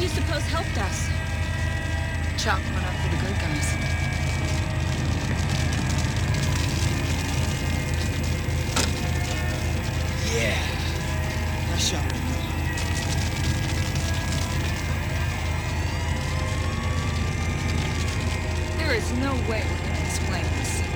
you suppose helped us? Chalk one up for the good guys. Yeah. That shot right There is no way we're gonna explain this.